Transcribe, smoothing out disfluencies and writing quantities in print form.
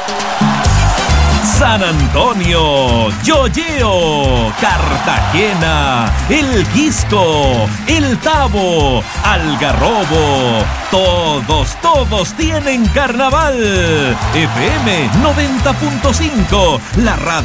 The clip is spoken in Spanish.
San Antonio, Yoyeo, Cartagena, El Quisco, El Tabo, Algarrobo, todos tienen carnaval. FM 90.5, la radio